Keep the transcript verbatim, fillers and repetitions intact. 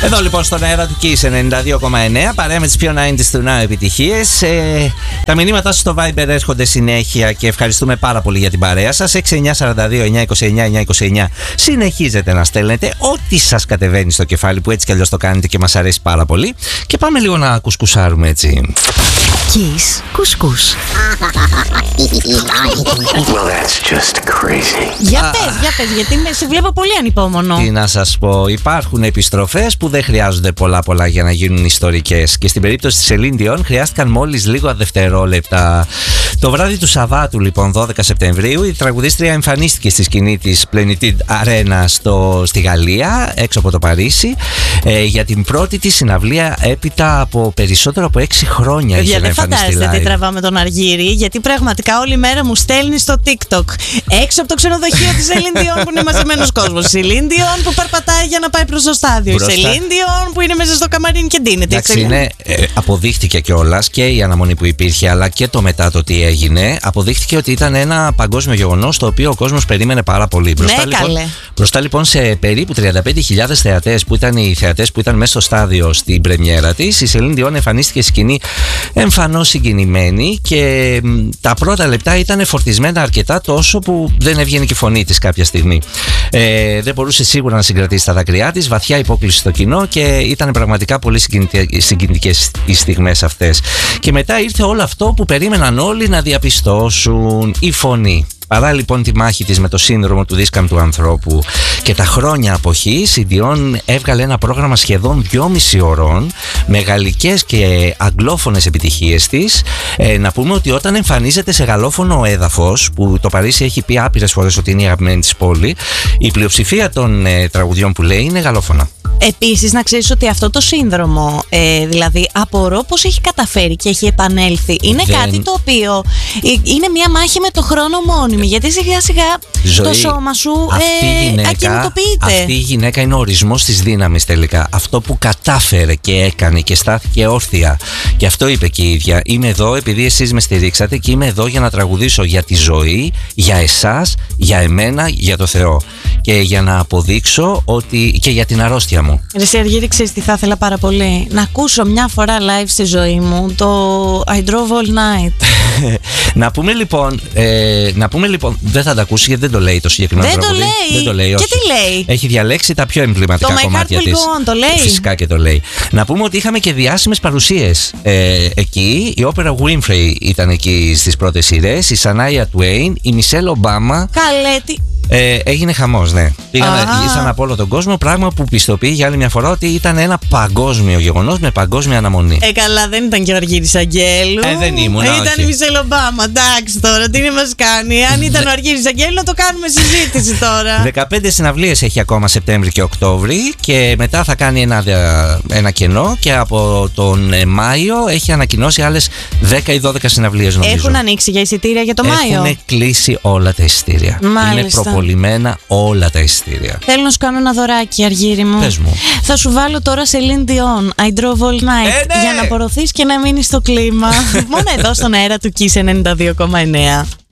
Εδώ λοιπόν στον αέρα του Kiss ενενήντα δύο κόμμα εννέα, παρέα με τις πιο ενενήντα του Now επιτυχίες. Ε, τα μηνύματά σας στο Viber έρχονται συνέχεια και ευχαριστούμε πάρα πολύ για την παρέα σας. έξι εννιά τέσσερα δύο εννιά δύο εννιά εννιά δύο εννιά. Συνεχίζετε να στέλνετε ό,τι σας κατεβαίνει στο κεφάλι, που έτσι κι αλλιώς το κάνετε και μας αρέσει πάρα πολύ. Και πάμε λίγο να κουσκουσάρουμε έτσι. Kiss κουσκούς. Well, that's just crazy. Για πες, για πες, γιατί με, σε βλέπω πολύ ανυπόμονο. Τι να σας πω, υπάρχουν επιστροφές που δεν χρειάζονται πολλά πολλά για να γίνουν ιστορικές. Και στην περίπτωση της Celine Dion χρειάστηκαν μόλις λίγα δευτερόλεπτα. Το βράδυ του Σαββάτου, λοιπόν, δώδεκα Σεπτεμβρίου, η τραγουδίστρια εμφανίστηκε στη σκηνή της Plenitude Arena στο, στη Γαλλία, έξω από το Παρίσι, ε, για την πρώτη της συναυλία έπειτα από περισσότερο από έξι χρόνια. Παιδιά, δεν φαντάζεστε τι τραβάμε τον Αργύρι, γιατί πραγματικά όλη μέρα μου στέλνει στο TikTok. Έξω από το ξενοδοχείο της Celine Dion που είναι μαζεμένος κόσμος. Η Celine Dion που περπατάει για να πάει προς το στάδιο. Μπροστά. Η Celine Dion που είναι μέσα στο καμαρίνι και ντύνεται. Εντάξει, είναι, ε, αποδείχτηκε κιόλας και η αναμονή που υπήρχε, αλλά και το μετά το τι έγινε. Αποδείχτηκε ότι ήταν ένα παγκόσμιο γεγονός το οποίο ο κόσμος περίμενε πάρα πολύ. Μπροστά, Ναι, λοιπόν, καλέ. μπροστά λοιπόν σε περίπου τριάντα πέντε χιλιάδες θεατές που ήταν οι θεατές που ήταν μέσα στο στάδιο στην πρεμιέρα της, η Celine Dion εμφανίστηκε σκηνή εμφανώς συγκινημένη και μ, τα πρώτα λεπτά ήταν φορτισμένα αρκετά, τόσο που δεν έβγαινε και η φωνή της κάποια στιγμή. Ε, δεν μπορούσε σίγουρα να συγκρατήσει τα δάκρυά της, βαθιά υπόκληση στο κοινό και ήταν πραγματικά πολύ συγκινητικές οι στιγμές αυτές. Και μετά ήρθε όλο αυτό που περίμεναν όλοι να διαπιστώσουν, η φωνή. Παρά λοιπόν τη μάχη της με το σύνδρομο του δίσκαμ ανθρώπου και τα χρόνια αποχής, η Dion έβγαλε ένα πρόγραμμα σχεδόν δυόμιση ωρών με γαλλικές και αγγλόφωνες επιτυχίες της. Ε, να πούμε ότι όταν εμφανίζεται σε γαλλόφωνο έδαφος, που το Παρίσι έχει πει άπειρες φορές ότι είναι η αγαπημένη της πόλη, η πλειοψηφία των ε, τραγουδιών που λέει είναι γαλλόφωνα. Επίσης, να ξέρεις ότι αυτό το σύνδρομο, ε, δηλαδή, απορώ πώς έχει καταφέρει και έχει επανέλθει. Είναι Δεν... κάτι το οποίο ε, είναι μια μάχη με το χρόνο μόνιμη. Γιατί σιγά σιγά Ζωή, το σώμα σου αυτή ε, η γυναίκα, ακινητοποιείται. Αυτή η γυναίκα είναι ο ορισμός της δύναμης τελικά. Αυτό που κατάφερε και έκανε και στάθηκε όρθια. Και αυτό είπε και η ίδια. Είμαι εδώ επειδή εσείς με στηρίξατε και είμαι εδώ για να τραγουδήσω για τη ζωή, για εσάς, για εμένα, για το Θεό. Και για να αποδείξω ότι και για την αρρώστια μου. Ρε σε Αργύρη, ξέρεις τι θα ήθελα πάρα πολύ? Να ακούσω μια φορά live στη ζωή μου το I drove all night. να πούμε λοιπόν, ε, να πούμε λοιπόν, δεν θα τα ακούσει γιατί δεν το λέει το συγκεκριμένο Δεν το τραγούδι. λέει. Δεν το λέει, Και όχι. τι λέει? Έχει διαλέξει τα πιο εμβληματικά Το My κομμάτια Heart Will της. Go On, το λέει. Φυσικά και το λέει. Να πούμε ότι είχαμε και διάσημες παρουσίες ε, εκεί. Η Oprah Winfrey ήταν εκεί στις πρώτες σειρές, η Shania Twain, η Michelle Obama. Καλέ, τι... Ε, έγινε χαμός, ναι. Πήγαν, ήρθαν από όλο τον κόσμο, πράγμα που πιστοποιεί για άλλη μια φορά ότι ήταν ένα παγκόσμιο γεγονός με παγκόσμια αναμονή. Ε, καλά, δεν ήταν και ο Αργύρης Αγγέλου. Ε, δεν ήμουν, ε, όχι. Ήταν η Μισελ Ομπάμα. Εντάξει τώρα, τι μας κάνει? Αν ήταν ο Αργύρης Αγγέλου, να το κάνουμε συζήτηση τώρα. δεκαπέντε συναυλίες έχει ακόμα Σεπτέμβρη και Οκτώβρη και μετά θα κάνει ένα, ένα κενό και από τον Μάιο έχει ανακοινώσει άλλες δέκα ή δώδεκα συναυλίες, νομίζω. Έχουν ανοίξει για εισιτήρια για το Μάιο? Έχουν κλείσει όλα τα εισιτήρια. Μάλιστα. Είναι προπολιμένα όλα τα εισιτήρια. Θέλω να σου κάνω ένα δωράκι, Αργύρη μου. Πες μου. Θα σου βάλω τώρα Celine Dion, I drove all night, Ε, ναι. για να απορροφείς και να μείνεις στο κλίμα. Μόνο εδώ στον αέρα του Kiss ενενήντα δύο κόμμα εννέα.